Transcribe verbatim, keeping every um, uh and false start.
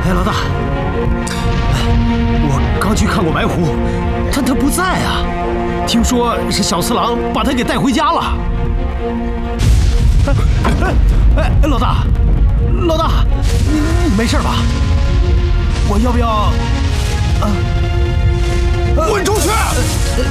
哎，老大，我刚去看过白狐，但他不在啊。听说是小次郎把他给带回家了。哎哎哎，老大，老大，你你没事吧？我要不要？啊，滚出去！